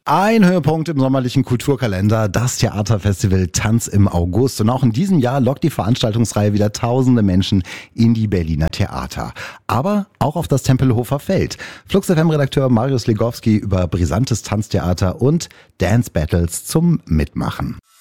Ein Höhepunkt im sommerlichen Kulturkalender, das Theaterfestival Tanz im August. Und auch in diesem Jahr lockt die Veranstaltungsreihe wieder tausende Menschen in die Berliner Theater. Aber auch auf das Tempelhofer Feld. Flux FM-Redakteur Marius Legowski über brisantes Tanztheater und Dance Battles zum Mitmachen.